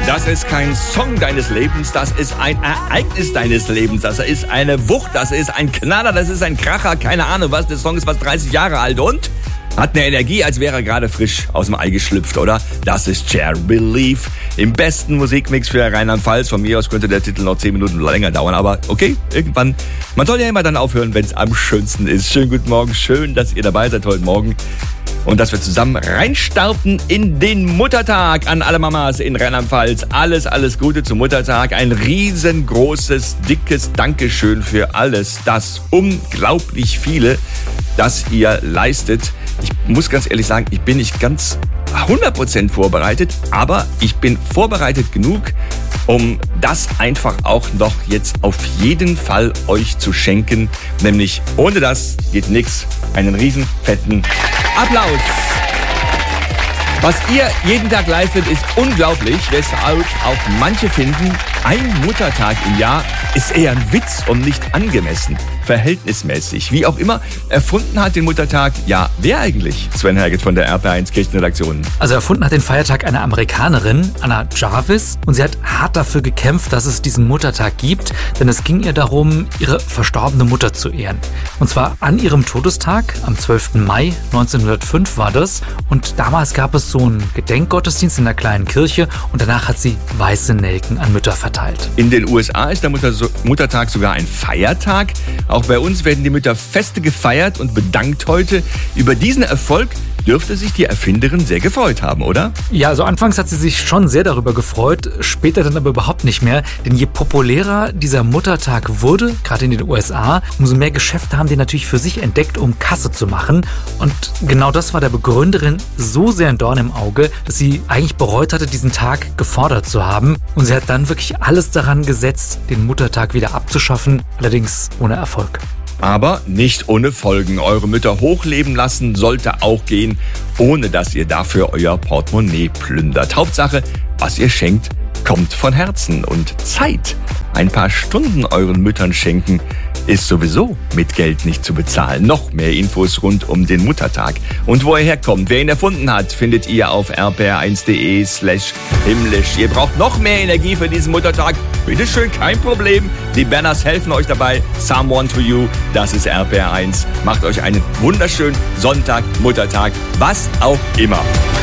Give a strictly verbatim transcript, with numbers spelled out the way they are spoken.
Das ist kein Song deines Lebens, das ist ein Ereignis deines Lebens. Das ist eine Wucht, das ist ein Knaller, das ist ein Kracher, keine Ahnung was. Der Song ist fast dreißig Jahre alt und hat eine Energie, als wäre er gerade frisch aus dem Ei geschlüpft, oder? Das ist Cher Believe im besten Musikmix für Rheinland-Pfalz. Von mir aus könnte der Titel noch zehn Minuten länger dauern, aber okay, irgendwann. Man soll ja immer dann aufhören, wenn es am schönsten ist. Schönen guten Morgen, schön, dass ihr dabei seid heute Morgen. Und dass wir zusammen reinstarten in den Muttertag an alle Mamas in Rheinland-Pfalz. Alles, alles Gute zum Muttertag. Ein riesengroßes, dickes Dankeschön für alles, das unglaublich viele, das ihr leistet. Ich muss ganz ehrlich sagen, ich bin nicht ganz hundert Prozent vorbereitet, aber ich bin vorbereitet genug, um das einfach auch noch jetzt auf jeden Fall euch zu schenken. Nämlich ohne das geht nix. Einen riesen fetten Applaus! Was ihr jeden Tag leistet, ist unglaublich, weshalb auch manche finden, ein Muttertag im Jahr ist eher ein Witz und nicht angemessen, verhältnismäßig. Wie auch immer, erfunden hat den Muttertag, ja, wer eigentlich? Sven Herget von der R P eins Kirchenredaktion. Also erfunden hat den Feiertag eine Amerikanerin, Anna Jarvis, und sie hat hart dafür gekämpft, dass es diesen Muttertag gibt, denn es ging ihr darum, ihre verstorbene Mutter zu ehren. Und zwar an ihrem Todestag, am zwölften Mai neunzehnhundertfünf war das, und damals gab es so einen Gedenkgottesdienst in der kleinen Kirche und danach hat sie weiße Nelken an Mütter verteilt. In den U S A ist der Mutter Muttertag sogar ein Feiertag. Auch bei uns werden die Mütter Feste gefeiert und bedankt heute. Über diesen Erfolg dürfte sich die Erfinderin sehr gefreut haben, oder? Ja, also anfangs hat sie sich schon sehr darüber gefreut, später dann aber überhaupt nicht mehr. Denn je populärer dieser Muttertag wurde, gerade in den U S A, umso mehr Geschäfte haben die natürlich für sich entdeckt, um Kasse zu machen. Und genau das war der Begründerin so sehr ein Dorn im Auge, dass sie eigentlich bereut hatte, diesen Tag gefordert zu haben. Und sie hat dann wirklich alles daran gesetzt, den Muttertag wieder abzuschaffen, allerdings ohne Erfolg. Aber nicht ohne Folgen. Eure Mütter hochleben lassen sollte auch gehen, ohne dass ihr dafür euer Portemonnaie plündert. Hauptsache, was ihr schenkt, kommt von Herzen. Und Zeit, ein paar Stunden euren Müttern schenken, ist sowieso mit Geld nicht zu bezahlen. Noch mehr Infos rund um den Muttertag. Und wo er herkommt, wer ihn erfunden hat, findet ihr auf r p r eins punkt d e slash himmlisch. Ihr braucht noch mehr Energie für diesen Muttertag? Bitteschön, kein Problem. Die Banners helfen euch dabei. Someone to you, das ist R P R eins. Macht euch einen wunderschönen Sonntag, Muttertag, was auch immer.